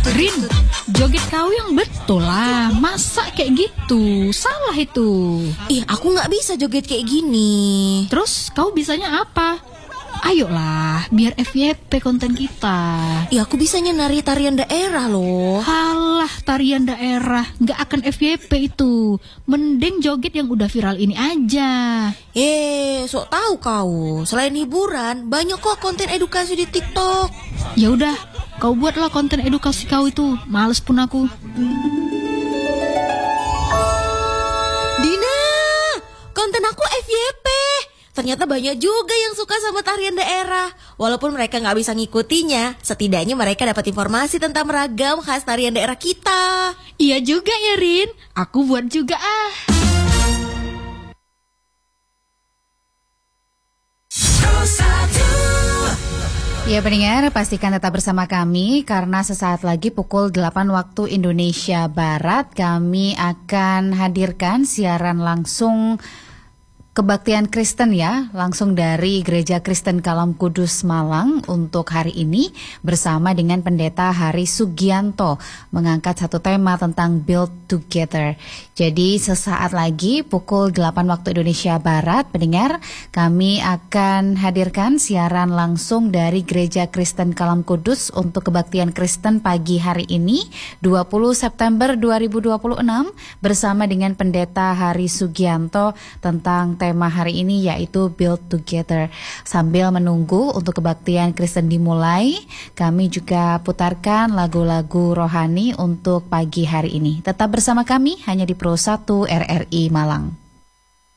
Rin, joget kau yang betul lah. Masa kayak gitu? Salah itu. Ih, aku nggak bisa joget kayak gini. Terus kau bisanya apa? Ayolah, biar FYP konten kita. Ih, aku bisanya nari tarian daerah loh. Halah, tarian daerah nggak akan FYP itu. Mending joget yang udah viral ini aja. Sok tahu kau. Selain hiburan, banyak kok konten edukasi di TikTok. Ya udah, kau buatlah konten edukasi kau itu. Males pun aku. Dina, konten aku FYP. Ternyata banyak juga yang suka sama tarian daerah. Walaupun mereka nggak bisa ngikutinya, setidaknya mereka dapat informasi tentang ragam khas tarian daerah kita. Iya juga ya Rin, aku buat juga ah. Ya pendengar, pastikan tetap bersama kami karena sesaat lagi pukul 8 waktu Indonesia Barat kami akan hadirkan siaran langsung kebaktian Kristen ya, langsung dari Gereja Kristen Kalam Kudus Malang untuk hari ini bersama dengan Pendeta Hari Sugianto mengangkat satu tema tentang Build Together. Jadi sesaat lagi pukul 8 waktu Indonesia Barat, pendengar, kami akan hadirkan siaran langsung dari Gereja Kristen Kalam Kudus untuk kebaktian Kristen pagi hari ini 20 September 2026 bersama dengan Pendeta Hari Sugianto tentang tema hari ini yaitu Build Together. Sambil menunggu untuk kebaktian Kristen dimulai, kami juga putarkan lagu-lagu rohani untuk pagi hari ini. Tetap bersama kami hanya di Pro 1 RRI Malang.